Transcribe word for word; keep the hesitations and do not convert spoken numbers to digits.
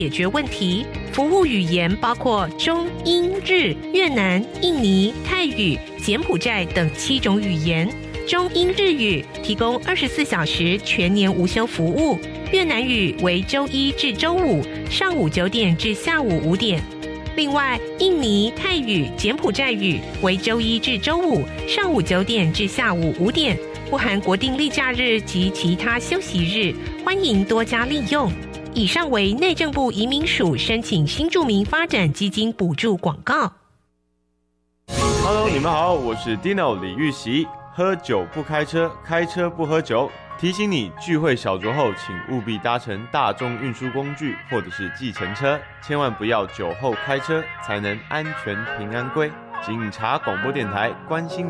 解决问题。服务语言包括中、英、日、越南、印尼、泰语、柬埔寨等七种语言。中英日语提供二十四小时全年无休服务，越南语为周一至周五上午九点至下午五点。另外，印尼、泰语、柬埔寨语为周一至周五上午九点至下午五点，不含国定例假日及其他休息日，欢迎多加利用。以上为内政部移民署申请新住民发展基金补助广告。 Hello， 你们好，我是 Dino 李玉玺。喝酒不开车，开车不喝酒。提醒你，聚会小酌后，请务必搭乘大众运输工具或者是计程车，千万不要酒后开车，才能安全平安归。警察广播电台关心。